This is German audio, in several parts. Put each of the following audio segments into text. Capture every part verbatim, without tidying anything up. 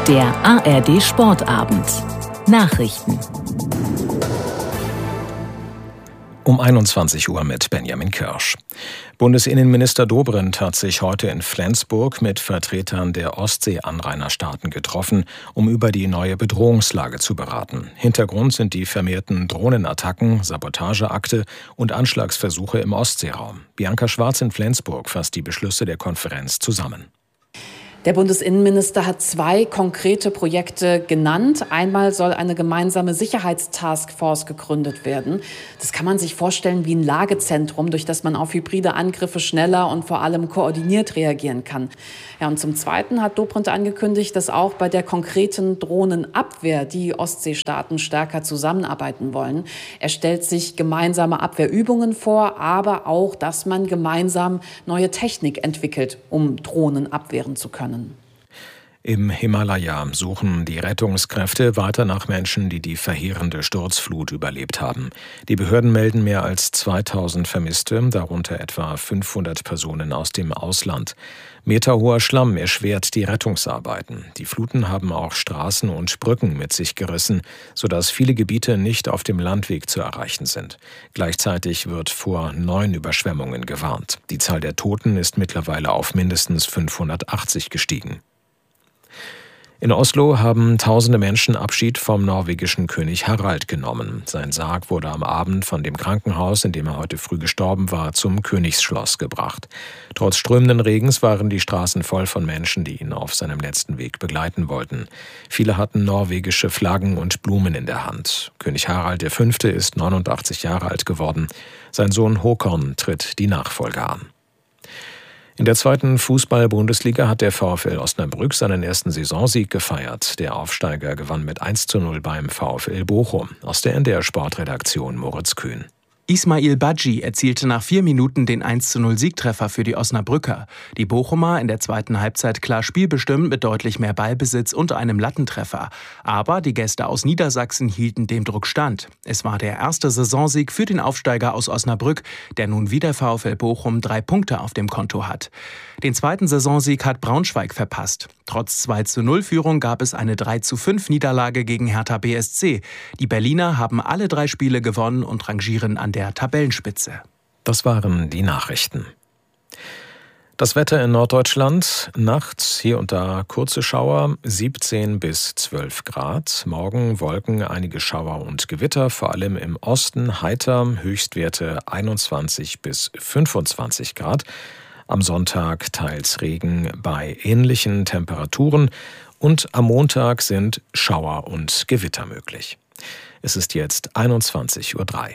Der A R D Sportabend. Nachrichten. Um einundzwanzig Uhr mit Benjamin Kirsch. Bundesinnenminister Dobrindt hat sich heute in Flensburg mit Vertretern der Ostsee-Anrainerstaaten getroffen, um über die neue Bedrohungslage zu beraten. Hintergrund sind die vermehrten Drohnenattacken, Sabotageakte und Anschlagsversuche im Ostseeraum. Bianca Schwarz in Flensburg fasst die Beschlüsse der Konferenz zusammen. Der Bundesinnenminister hat zwei konkrete Projekte genannt. Einmal soll eine gemeinsame Sicherheitstaskforce gegründet werden. Das kann man sich vorstellen wie ein Lagezentrum, durch das man auf hybride Angriffe schneller und vor allem koordiniert reagieren kann. Ja, und zum Zweiten hat Dobrindt angekündigt, dass auch bei der konkreten Drohnenabwehr die Ostseestaaten stärker zusammenarbeiten wollen. Er stellt sich gemeinsame Abwehrübungen vor, aber auch, dass man gemeinsam neue Technik entwickelt, um Drohnen abwehren zu können. Im Himalaya suchen die Rettungskräfte weiter nach Menschen, die die verheerende Sturzflut überlebt haben. Die Behörden melden mehr als zweitausend Vermisste, darunter etwa fünfhundert Personen aus dem Ausland. Meterhoher Schlamm erschwert die Rettungsarbeiten. Die Fluten haben auch Straßen und Brücken mit sich gerissen, sodass viele Gebiete nicht auf dem Landweg zu erreichen sind. Gleichzeitig wird vor neuen Überschwemmungen gewarnt. Die Zahl der Toten ist mittlerweile auf mindestens fünfhundertachtzig gestiegen. In Oslo haben tausende Menschen Abschied vom norwegischen König Harald genommen. Sein Sarg wurde am Abend von dem Krankenhaus, in dem er heute früh gestorben war, zum Königsschloss gebracht. Trotz strömenden Regens waren die Straßen voll von Menschen, die ihn auf seinem letzten Weg begleiten wollten. Viele hatten norwegische Flaggen und Blumen in der Hand. König Harald der Fünfte ist neunundachtzig Jahre alt geworden. Sein Sohn Håkon tritt die Nachfolge an. In der zweiten Fußball-Bundesliga hat der VfL Osnabrück seinen ersten Saisonsieg gefeiert. Der Aufsteiger gewann mit eins zu null beim VfL Bochum. Aus der N D R-Sportredaktion Moritz Kühn. Ismail Badji erzielte nach vier Minuten den eins zu null Siegtreffer für die Osnabrücker. Die Bochumer in der zweiten Halbzeit klar spielbestimmt mit deutlich mehr Ballbesitz und einem Lattentreffer. Aber die Gäste aus Niedersachsen hielten dem Druck stand. Es war der erste Saisonsieg für den Aufsteiger aus Osnabrück, der nun wie der VfL Bochum drei Punkte auf dem Konto hat. Den zweiten Saisonsieg hat Braunschweig verpasst. Trotz zwei zu null Führung gab es eine drei zu fünf Niederlage gegen Hertha B S C. Die Berliner haben alle drei Spiele gewonnen und rangieren an der der Tabellenspitze. Das waren die Nachrichten. Das Wetter in Norddeutschland. Nachts hier und da kurze Schauer, siebzehn bis zwölf Grad. Morgen Wolken, einige Schauer und Gewitter, vor allem im Osten heiter, Höchstwerte einundzwanzig bis fünfundzwanzig Grad. Am Sonntag teils Regen bei ähnlichen Temperaturen und am Montag sind Schauer und Gewitter möglich. Es ist jetzt einundzwanzig Uhr drei.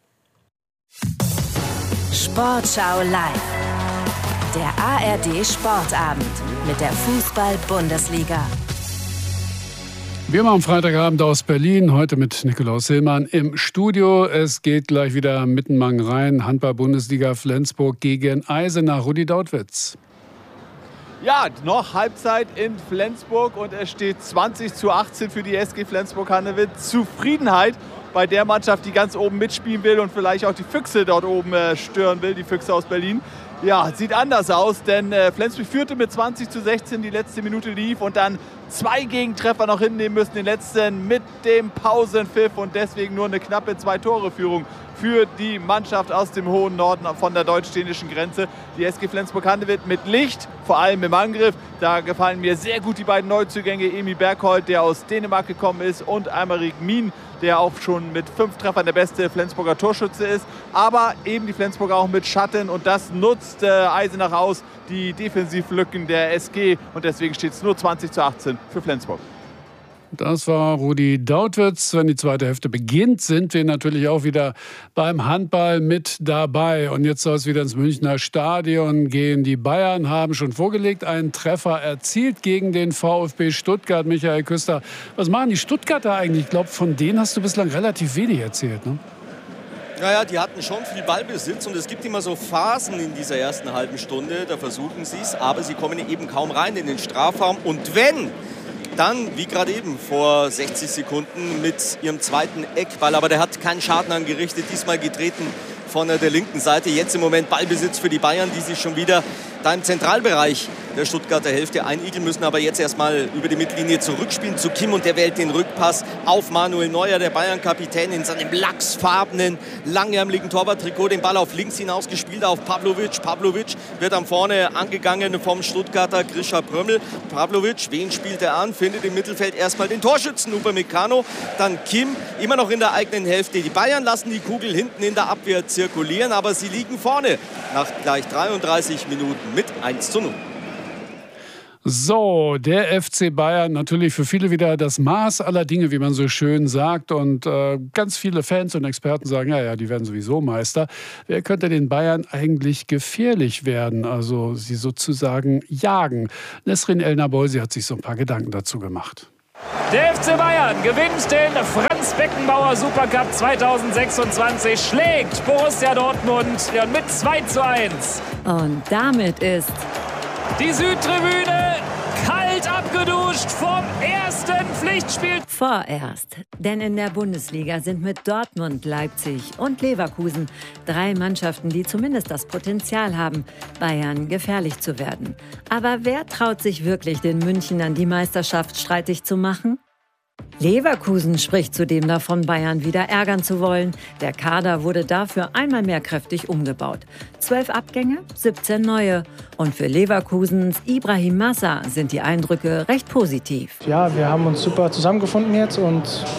Sportschau live. Der A R D Sportabend mit der Fußball-Bundesliga. Wir machen am Freitagabend aus Berlin, heute mit Nikolaus Hillmann im Studio. Es geht gleich wieder Mittenmann rein, Handball-Bundesliga Flensburg gegen Eisenach. Rudi Dautwitz. Ja, noch Halbzeit in Flensburg und es steht zwanzig zu achtzehn für die S G Flensburg-Handewitt. Zufriedenheit bei der Mannschaft, die ganz oben mitspielen will und vielleicht auch die Füchse dort oben äh, stören will, die Füchse aus Berlin. Ja, sieht anders aus, denn äh, Flensburg führte mit zwanzig zu sechzehn, die letzte Minute lief und dann zwei Gegentreffer noch hinnehmen müssen, den letzten mit dem Pausenpfiff und deswegen nur eine knappe Zwei-Tore-Führung für die Mannschaft aus dem hohen Norden von der deutsch-dänischen Grenze. Die S G Flensburg-Handewitt mit Licht, vor allem im Angriff. Da gefallen mir sehr gut die beiden Neuzugänge, Emil Bergholt, der aus Dänemark gekommen ist, und Aymeric Min, der auch schon mit fünf Treffern der beste Flensburger Torschütze ist. Aber eben die Flensburger auch mit Schatten und das nutzt äh, Eisenach aus, die Defensivlücken der S G. Und deswegen steht es nur zwanzig zu achtzehn für Flensburg. Das war Rudi Dautwitz. Wenn die zweite Hälfte beginnt, sind wir natürlich auch wieder beim Handball mit dabei. Und jetzt soll es wieder ins Münchner Stadion gehen. Die Bayern haben schon vorgelegt, einen Treffer erzielt gegen den VfB Stuttgart. Michael Küster, was machen die Stuttgarter eigentlich? Ich glaube, von denen hast du bislang relativ wenig erzählt, ne? Naja, die hatten schon viel Ballbesitz und es gibt immer so Phasen in dieser ersten halben Stunde, da versuchen sie es, aber sie kommen eben kaum rein in den Strafraum. Und wenn, dann, wie gerade eben vor sechzig Sekunden mit ihrem zweiten Eckball, aber der hat keinen Schaden angerichtet, diesmal getreten von der linken Seite. Jetzt im Moment Ballbesitz für die Bayern, die sich schon wieder da im Zentralbereich der Stuttgarter Hälfte einigeln, müssen aber jetzt erstmal über die Mittellinie zurückspielen zu Kim und der wählt den Rückpass auf Manuel Neuer, der Bayern-Kapitän, in seinem lachsfarbenen, langärmeligen Torwarttrikot, den Ball auf links hinaus gespielt auf Pavlovic. Pavlovic wird am vorne angegangen vom Stuttgarter Grisha Prömmel. Pavlovic, wen spielt er an? Findet im Mittelfeld erstmal den Torschützen Upamecano, dann Kim, immer noch in der eigenen Hälfte. Die Bayern lassen die Kugel hinten in der Abwehr zirkulieren, aber sie liegen vorne nach gleich dreiunddreißig Minuten mit eins zu null. So, der F C Bayern, natürlich für viele wieder das Maß aller Dinge, wie man so schön sagt. Und äh, ganz viele Fans und Experten sagen, ja, ja, die werden sowieso Meister. Wer könnte den Bayern eigentlich gefährlich werden, also sie sozusagen jagen? Nesrin Elnabulsi hat sich so ein paar Gedanken dazu gemacht. Der F C Bayern gewinnt den Franz-Beckenbauer Supercup zweitausendsechsundzwanzig, schlägt Borussia Dortmund mit zwei zu eins. Und damit ist die Südtribüne kalt abgeduscht vom ersten Pflichtspiel. Vorerst, denn in der Bundesliga sind mit Dortmund, Leipzig und Leverkusen drei Mannschaften, die zumindest das Potenzial haben, Bayern gefährlich zu werden. Aber wer traut sich wirklich, den Münchnern die Meisterschaft streitig zu machen? Leverkusen spricht zudem davon, Bayern wieder ärgern zu wollen. Der Kader wurde dafür einmal mehr kräftig umgebaut. Zwölf Abgänge, siebzehn neue. Und für Leverkusens Ibrahim Massa sind die Eindrücke recht positiv. Ja, wir haben uns super zusammengefunden jetzt und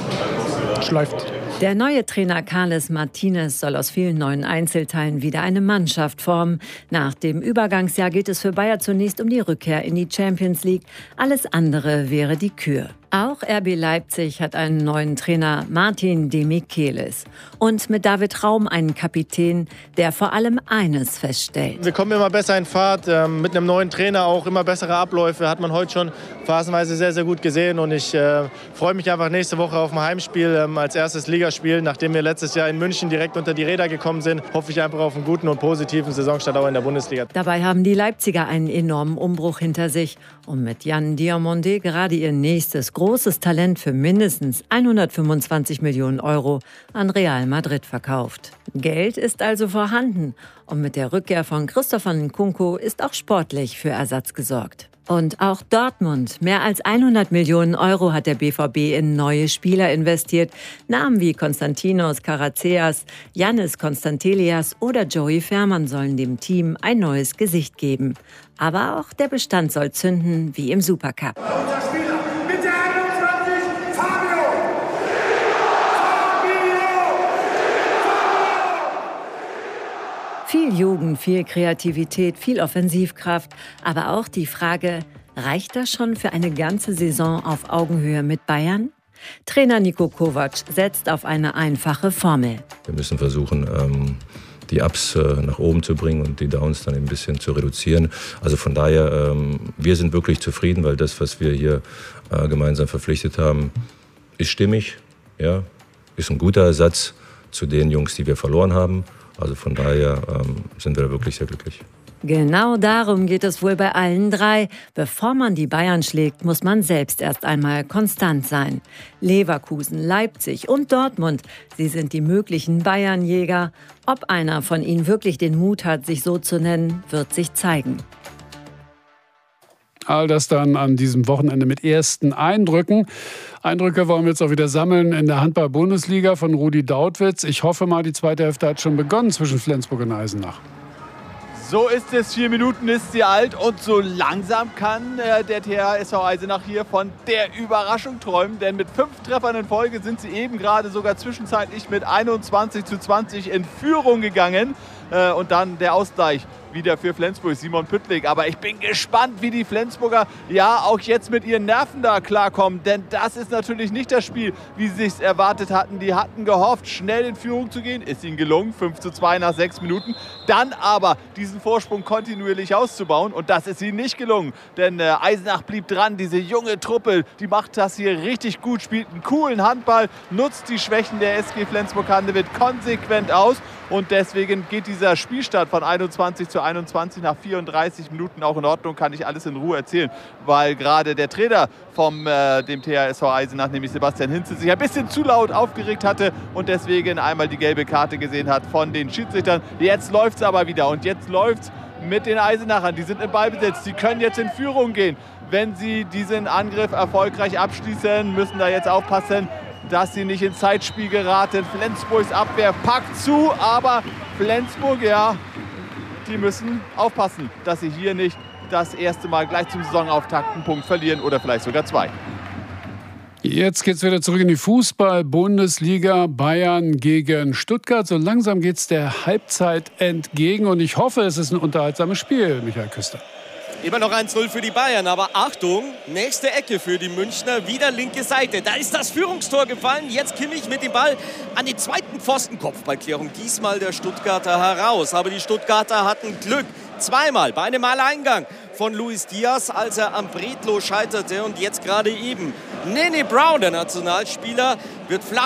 es läuft. Der neue Trainer Carles Martinez soll aus vielen neuen Einzelteilen wieder eine Mannschaft formen. Nach dem Übergangsjahr geht es für Bayer zunächst um die Rückkehr in die Champions League. Alles andere wäre die Kür. Auch R B Leipzig hat einen neuen Trainer, Martin de Michelis. Und mit David Raum einen Kapitän, der vor allem eines feststellt. Wir kommen immer besser in Fahrt, ähm, mit einem neuen Trainer auch immer bessere Abläufe. Hat man heute schon phasenweise sehr, sehr gut gesehen. Und ich äh, freue mich einfach nächste Woche auf ein Heimspiel ähm, als erstes Ligaspiel. Nachdem wir letztes Jahr in München direkt unter die Räder gekommen sind, hoffe ich einfach auf einen guten und positiven Saisonstart auch in der Bundesliga. Dabei haben die Leipziger einen enormen Umbruch hinter sich und mit Jan Diomande gerade ihr nächstes großes Talent für mindestens hundertfünfundzwanzig Millionen Euro an Real Madrid verkauft. Geld ist also vorhanden und mit der Rückkehr von Christopher Nkunku ist auch sportlich für Ersatz gesorgt. Und auch Dortmund. Mehr als hundert Millionen Euro hat der B V B in neue Spieler investiert. Namen wie Konstantinos Karaceas, Yannis Konstantelias oder Joey Fermann sollen dem Team ein neues Gesicht geben. Aber auch der Bestand soll zünden wie im Supercup. Unser Spieler mit der einundzwanzig, Fabio! Viel Jugend, viel Kreativität, viel Offensivkraft, aber auch die Frage, reicht das schon für eine ganze Saison auf Augenhöhe mit Bayern? Trainer Niko Kovac setzt auf eine einfache Formel. Wir müssen versuchen, die Ups nach oben zu bringen und die Downs dann ein bisschen zu reduzieren. Also von daher, wir sind wirklich zufrieden, weil das, was wir hier gemeinsam verpflichtet haben, ist stimmig, ja, ist ein guter Ersatz zu den Jungs, die wir verloren haben. Also von daher ähm, sind wir da wirklich sehr glücklich. Genau darum geht es wohl bei allen drei. Bevor man die Bayern schlägt, muss man selbst erst einmal konstant sein. Leverkusen, Leipzig und Dortmund, sie sind die möglichen Bayernjäger. Ob einer von ihnen wirklich den Mut hat, sich so zu nennen, wird sich zeigen. All das dann an diesem Wochenende mit ersten Eindrücken. Eindrücke wollen wir jetzt auch wieder sammeln in der Handball-Bundesliga von Rudi Dautwitz. Ich hoffe mal, die zweite Hälfte hat schon begonnen zwischen Flensburg und Eisenach. So ist es, vier Minuten ist sie alt und so langsam kann äh, der T H S V Eisenach hier von der Überraschung träumen, denn mit fünf Treffern in Folge sind sie eben gerade sogar zwischenzeitlich mit einundzwanzig zu zwanzig in Führung gegangen äh, und dann der Ausgleich wieder für Flensburg, Simon Püttlik. Aber ich bin gespannt, wie die Flensburger ja auch jetzt mit ihren Nerven da klarkommen. Denn das ist natürlich nicht das Spiel, wie sie es erwartet hatten. Die hatten gehofft, schnell in Führung zu gehen. Ist ihnen gelungen, fünf zu zwei nach sechs Minuten. Dann aber diesen Vorsprung kontinuierlich auszubauen. Und das ist ihnen nicht gelungen. Denn äh, Eisenach blieb dran. Diese junge Truppe, die macht das hier richtig gut, spielt einen coolen Handball, nutzt die Schwächen der S G Flensburg-Handewitt konsequent aus. Und deswegen geht dieser Spielstart von einundzwanzig zu einundzwanzig nach vierunddreißig Minuten auch in Ordnung, kann ich alles in Ruhe erzählen, weil gerade der Trainer vom äh, dem T H S V Eisenach, nämlich Sebastian Hinze, sich ein bisschen zu laut aufgeregt hatte und deswegen einmal die gelbe Karte gesehen hat von den Schiedsrichtern. Jetzt läuft es aber wieder und jetzt läuft es mit den Eisenachern. Die sind im Ballbesitz, die können jetzt in Führung gehen. Wenn sie diesen Angriff erfolgreich abschließen, müssen da jetzt aufpassen, dass sie nicht ins Zeitspiel geraten. Flensburgs Abwehr packt zu, aber Flensburg, ja, die müssen aufpassen, dass sie hier nicht das erste Mal gleich zum Saisonauftakt einen Punkt verlieren oder vielleicht sogar zwei. Jetzt geht's wieder zurück in die Fußball-Bundesliga. Bayern gegen Stuttgart. So langsam geht's der Halbzeit entgegen. Und ich hoffe, es ist ein unterhaltsames Spiel, Michael Küster. Immer noch eins null für die Bayern, aber Achtung, nächste Ecke für die Münchner, wieder linke Seite. Da ist das Führungstor gefallen, jetzt Kimmich mit dem Ball an den zweiten Pfosten. Kopfballklärung, diesmal der Stuttgarter heraus. Aber die Stuttgarter hatten Glück, zweimal bei einem Alleingang von Luis Diaz, als er am Bredlow scheiterte. Und jetzt gerade eben Nene Brown, der Nationalspieler, wird flach